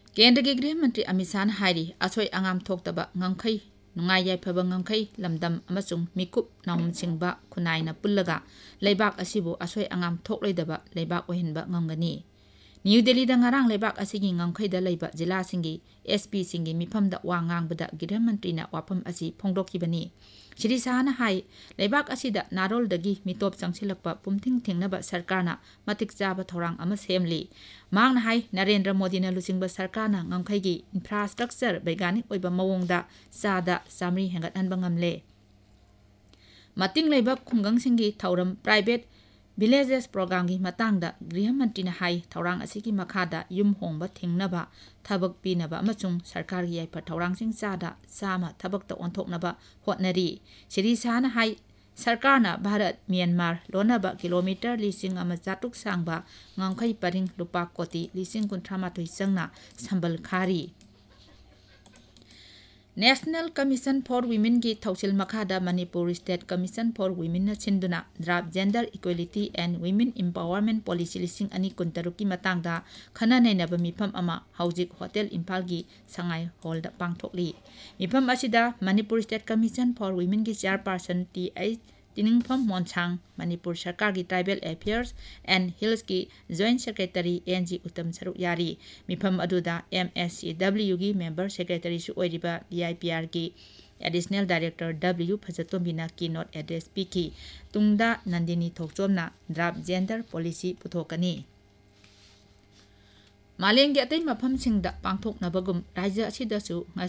केंद्र के गृह मंत्री अमित शाह हाइरी असोय आगाम थोक्तबा ngangkhai नुंगाई याइफबा ngangkhai lamdam amasung mikup naum singba खुनाइना पुल्लगा लेबाक असिबु असोय आगाम थोक्लैदबा लेबाक ओहिनबा ngangani न्यू दिल्ली दा ngarang लेबाक असिगी ngangkhai दा लेबा जिला सिंगी एसपी सिंगी मिफमदा वा ngangbada गृह मंत्री ना वाफम असि फोंगदोखिबनी श्री शाहना हाई लेबाक असिदा नारोल दगी मितोप चंगसिलकपा पुमथिंग थिंगनबा सरकारना मतिक चाबा थौरांग अमा सेमली मांगना हाई नरेंद्र मोदी ना लुसिंगबा सरकारना ngangkhai gi इंफ्रास्ट्रक्चर वैज्ञानिक ओइबा मवोंगदा सादा सामरी हेंगत हनबा ngamle मतिंग लेबा खुंगंग सिंगी थौरम प्राइवेट विलेजेस प्रोग्राम की मतंगदा गृह मंत्री ने हाई थौरांग असिगी मखादा युम होंगबा थिंगनबा थबक पीनबा अमसुंग सरकार की याइफा थौरांग सिंग चादा सामा थबक त ओंथोकनबा होटनरी श्री शाहना हाई सरकार ना भारत म्यांमार लोनबा किलोमीटर लिसिंग अमा जातुक सांगबा ngangkhai paring lupa koti लिसिंग कुंथ्रामाथोई Sangna Sambal Khari national commission for women की थौसिल मखादा Manipur state commission for women सिंधुना draft gender equality and women empowerment policy लिसिंग अनि कुंतरुक की मतंगदा खना नैनब मिफम अमा हौजिक होटल इम्फाल की संगाई हॉल दा पांगथोकली मिफम असिदा Manipur state commission for women की चेयरपर्सन टी तिनिंगफम मोनसांग मणिपुर सरकार की ट्राइबल अफेयर्स एंड हिल्स की जॉइंट सेक्रेटरी एनजी उत्तम सरुक यारी मिफम अदुदा एमएससीडब्ल्यू की मेंबर सेक्रेटरी सु ओइरिबा बीआईपीआर की एडिशनल डायरेक्टर डब्ल्यू फजतोंबिना की note address Peaky तुंगदा Nandini थोकचोमना draft gender policy पुथोकनी मालेंगे अतै मफम सिंगदा पांगथोकनबगुम राज्य असिदसु